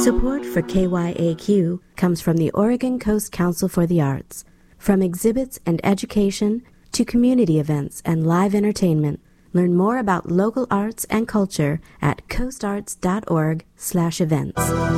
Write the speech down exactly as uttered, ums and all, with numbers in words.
Support for K Y A Q comes from the Oregon Coast Council for the Arts. From exhibits and education to community events and live entertainment, learn more about local arts and culture at coastarts dot org slash events.